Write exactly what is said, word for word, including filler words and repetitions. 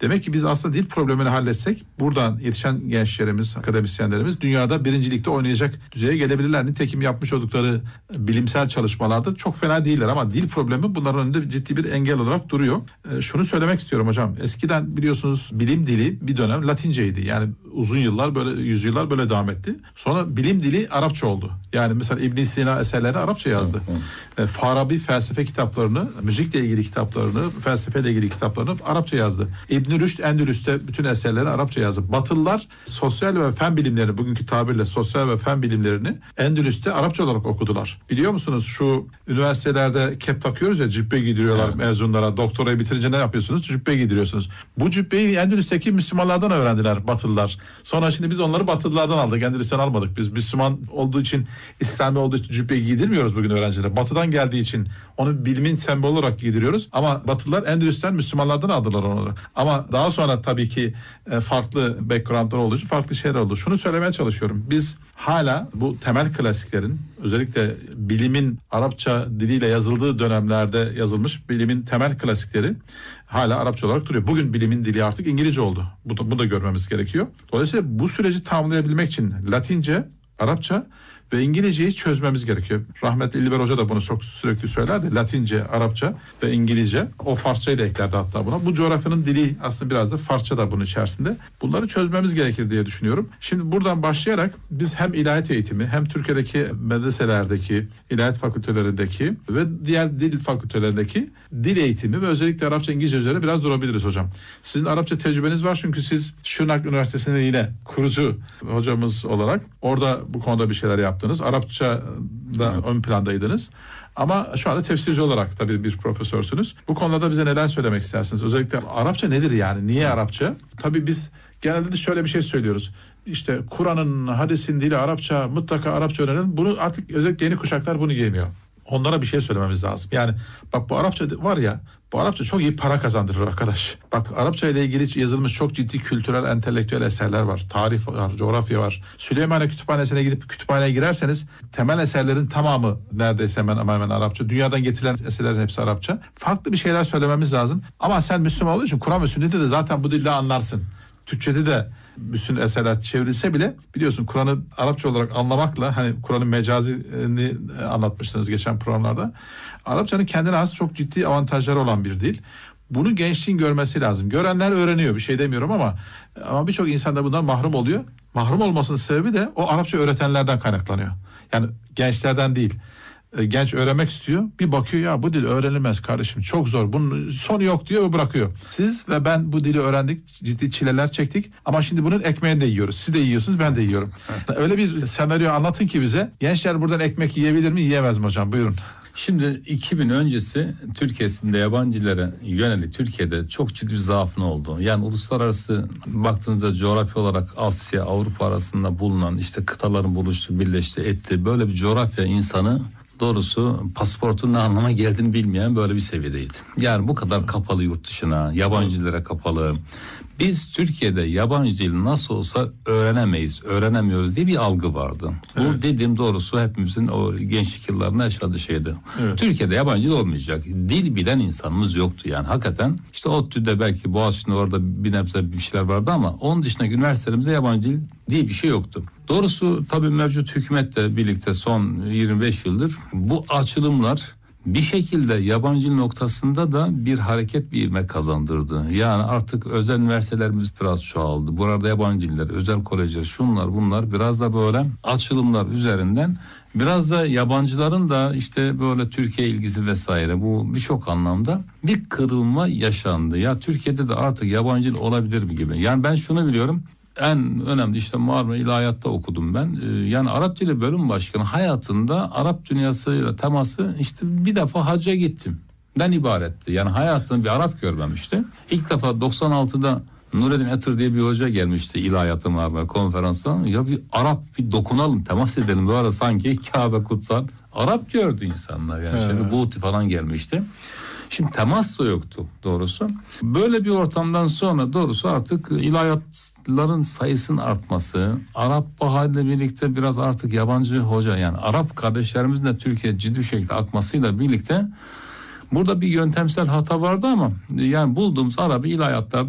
Demek ki biz aslında dil problemini halletsek buradan yetişen gençlerimiz, akademisyenlerimiz dünyada birincilikte oynayacak düzeye gelebilirler. Nitekim yapmış oldukları bilimsel çalışmalarda çok fena değiller ama dil problemi bunların önünde ciddi bir engel olarak duruyor. E, şunu söylemek istiyorum hocam. Eskiden biliyorsunuz bilim dili bir dönem Latinceydi. Yani uzun yıllar böyle yüzyıllar böyle devam etti. Sonra bilim dili Arapça oldu. Yani mesela İbn Sina eserleri Arapça yazdı. E, Farabi felsefe kitaplarını, müzikle ilgili kitaplarını, felsefeyle ilgili kitaplarını Arapça yazdı. İbn Rüşd Endülüs'te bütün eserleri Arapça yazdı. Batılılar sosyal ve fen bilimlerini, bugünkü tabirle sosyal ve fen bilimlerini Endülüs'te Arapça olarak okudular. Biliyor musunuz şu üniversitelerde kep takıyoruz ya, cübbe giydiriyorlar evet. mezunlara. Doktorayı bitirince ne yapıyorsunuz? Cübbe giydiriyorsunuz. Bu cübbeyi Endülüs'teki Müslümanlardan öğrendiler Batılılar. Sonra şimdi biz onları Batılılardan aldık. Endülüs'ten almadık. Biz Müslüman olduğu için, İslami olduğu için cübbeyi giydirmiyoruz bugün öğrencilere. Batıdan geldiği için onu bilimin sembolü olarak giydiriyoruz. Ama Batılılar Endülüs'ten Müslümanlardan aldılar onları. Ama daha sonra tabii ki farklı backgroundlar olduğu için farklı şeyler oldu. Şunu söylemeye çalışıyorum. Biz hala bu temel klasiklerin, özellikle bilimin Arapça diliyle yazıldığı dönemlerde yazılmış bilimin temel klasikleri hala Arapça olarak duruyor. Bugün bilimin dili artık İngilizce oldu. Bu da, bu da görmemiz gerekiyor. Dolayısıyla bu süreci tamamlayabilmek için Latince, Arapça ve İngilizceyi çözmemiz gerekiyor. Rahmetli İlber Hoca da bunu çok sürekli söylerdi. Latince, Arapça ve İngilizce. O Farsçayı da eklerdi hatta buna. Bu coğrafyanın dili aslında biraz da Farsça da bunun içerisinde. Bunları çözmemiz gerekir diye düşünüyorum. Şimdi buradan başlayarak biz hem ilahiyat eğitimi hem Türkiye'deki medreselerdeki, ilahiyat fakültelerindeki ve diğer dil fakültelerindeki dil eğitimi ve özellikle Arapça, İngilizce üzerine biraz durabiliriz hocam. Sizin Arapça tecrübeniz var çünkü siz Şırnak Üniversitesi'nde yine kurucu hocamız olarak orada bu konuda bir şeyler yaptınız. Arapça'da evet. ön plandaydınız. Ama şu anda tefsirci olarak tabii bir profesörsünüz. Bu konuda bize neler söylemek istersiniz? Özellikle Arapça nedir yani? Niye Arapça? Tabii biz genelde de şöyle bir şey söylüyoruz. İşte Kur'an'ın, hadisin dili Arapça, mutlaka Arapça öğrenin. Bunu artık özellikle yeni kuşaklar bunu giymiyor. Onlara bir şey söylememiz lazım. Yani bak bu Arapça var ya, bu Arapça çok iyi para kazandırır arkadaş. Bak Arapça ile ilgili yazılmış çok ciddi kültürel, entelektüel eserler var. Tarih var, coğrafya var. Süleymaniye Kütüphanesi'ne gidip kütüphaneye girerseniz temel eserlerin tamamı neredeyse hemen hemen Arapça. Dünyadan getirilen eserlerin hepsi Arapça. Farklı bir şeyler söylememiz lazım. Ama sen Müslüman olduğu için Kur'an ve sünneti de zaten bu dilde anlarsın. Türkçede de bütün eserler çevrilse bile biliyorsun Kur'an'ı Arapça olarak anlamakla, hani Kur'an'ın mecazini anlatmıştınız geçen programlarda. Arapçanın kendine has çok ciddi avantajları olan bir dil. Bunu gençliğin görmesi lazım. Görenler öğreniyor, bir şey demiyorum ama ama birçok insan da bundan mahrum oluyor. Mahrum olmasının sebebi de o Arapça öğretenlerden kaynaklanıyor. Yani gençlerden değil. Genç öğrenmek istiyor. Bir bakıyor ya bu dil öğrenilmez kardeşim. Çok zor. Bunun sonu yok diyor ve bırakıyor. Siz ve ben bu dili öğrendik. Ciddi çileler çektik. Ama şimdi bunun ekmeğini de yiyoruz. Siz de yiyorsunuz, ben de yiyorum. Öyle bir senaryo anlatın ki bize. Gençler buradan ekmek yiyebilir mi, yiyemez mi hocam? Buyurun. Şimdi iki bin öncesi Türkiye'sinde yabancılara yönelik Türkiye'de çok ciddi bir zaafın oldu. Yani uluslararası baktığınızda coğrafya olarak Asya, Avrupa arasında bulunan işte kıtaların buluştuğu, birleştiği, ettiği böyle bir coğrafya insanı doğrusu pasaportun ne anlama geldiğini bilmeyen böyle bir seviyedeydi. Yani bu kadar kapalı yurt dışına, yabancılara kapalı. Biz Türkiye'de yabancı dili nasıl olsa öğrenemeyiz, öğrenemiyoruz diye bir algı vardı. Evet. Bu dediğim doğrusu hepimizin o gençlik yıllarında yaşadığı şeydi. Evet. Türkiye'de yabancı dil olmayacak. Dil bilen insanımız yoktu yani hakikaten. İşte ODTÜ'de belki Boğaziçi'nde orada bir nebze bir şeyler vardı ama onun dışındaki üniversitelerimizde yabancı dil diye bir şey yoktu. Doğrusu tabii mevcut hükümetle birlikte son yirmi beş yıldır bu açılımlar bir şekilde yabancı noktasında da bir hareket, bir ivme kazandırdı. Yani artık özel üniversitelerimiz biraz çoğaldı. Burada yabancı diller, özel kolejler, şunlar bunlar biraz da böyle açılımlar üzerinden biraz da yabancıların da işte böyle Türkiye ilgisi vesaire bu birçok anlamda bir kırılma yaşandı. Ya Türkiye'de de artık yabancı dil olabilir mi gibi. Yani ben şunu biliyorum. En önemli işte Marmara İlahiyat'ta okudum ben. Ee, yani Arap Dili Bölüm Başkanı hayatında Arap dünyasıyla teması işte bir defa hacca gittim. Ben ibaretti. Yani hayatında bir Arap görmemişti. İlk defa doksan altıda Nureddin Etır diye bir hoca gelmişti İlahiyat'a Marmara konferansa. Ya bir Arap bir dokunalım, temas edelim. Bu arada sanki Kabe kutsal. Arap gördü insanlar yani. Şimdi Buğti falan gelmişti. Şimdi temas da yoktu doğrusu. Böyle bir ortamdan sonra doğrusu artık ilahiyatların sayısının artması, Arap Bahar'la birlikte biraz artık yabancı hoca yani Arap kardeşlerimizin de Türkiye ciddi bir şekilde akmasıyla birlikte burada bir yöntemsel hata vardı ama yani bulduğumuz Arap ilahiyatlar